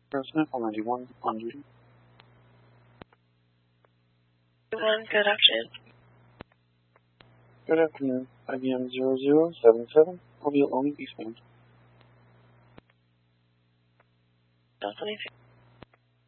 Smith, 91 on duty. Good afternoon. Good afternoon. IBM 0077, Mobile Only Eastbound. Delta 23.